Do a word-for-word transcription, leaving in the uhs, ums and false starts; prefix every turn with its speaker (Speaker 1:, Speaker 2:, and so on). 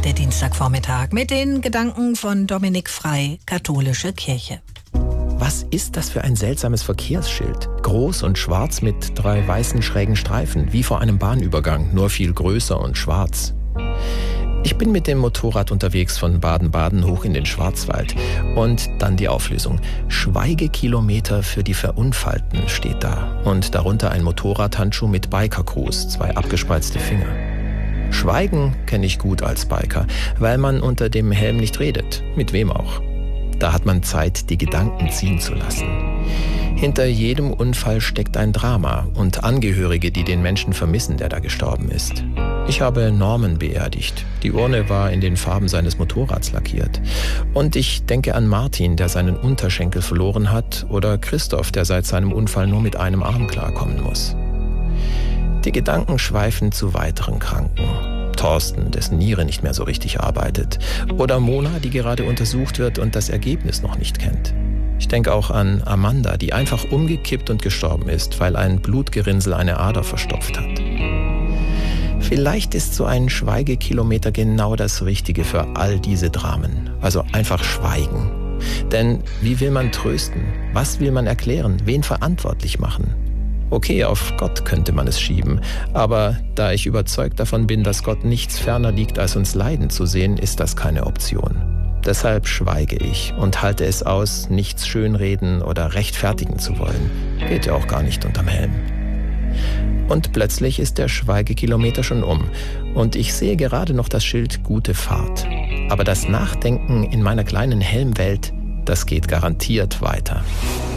Speaker 1: Der Dienstagvormittag mit den Gedanken von Dominik Frei, Katholische Kirche.
Speaker 2: Was ist das für ein seltsames Verkehrsschild? Groß und schwarz mit drei weißen schrägen Streifen, wie vor einem Bahnübergang, nur viel größer und schwarz. Ich bin mit dem Motorrad unterwegs von Baden-Baden hoch in den Schwarzwald. Und dann die Auflösung. Schweigekilometer für die Verunfallten steht da. Und darunter ein Motorradhandschuh mit Bikergruß, zwei abgespreizte Finger. Schweigen kenne ich gut als Biker, weil man unter dem Helm nicht redet. Mit wem auch. Da hat man Zeit, die Gedanken ziehen zu lassen. Hinter jedem Unfall steckt ein Drama und Angehörige, die den Menschen vermissen, der da gestorben ist. Ich habe Norman beerdigt. Die Urne war in den Farben seines Motorrads lackiert. Und ich denke an Martin, der seinen Unterschenkel verloren hat, oder Christoph, der seit seinem Unfall nur mit einem Arm klarkommen muss. Die Gedanken schweifen zu weiteren Kranken. Thorsten, dessen Niere nicht mehr so richtig arbeitet. Oder Mona, die gerade untersucht wird und das Ergebnis noch nicht kennt. Ich denke auch an Amanda, die einfach umgekippt und gestorben ist, weil ein Blutgerinnsel eine Ader verstopft hat. Vielleicht ist so ein Schweigekilometer genau das Richtige für all diese Dramen. Also einfach schweigen. Denn wie will man trösten? Was will man erklären? Wen verantwortlich machen? Okay, auf Gott könnte man es schieben, aber da ich überzeugt davon bin, dass Gott nichts ferner liegt, als uns leiden zu sehen, ist das keine Option. Deshalb schweige ich und halte es aus, nichts schönreden oder rechtfertigen zu wollen. Geht ja auch gar nicht unterm Helm. Und plötzlich ist der Schweigekilometer schon um und ich sehe gerade noch das Schild Gute Fahrt. Aber das Nachdenken in meiner kleinen Helmwelt, das geht garantiert weiter.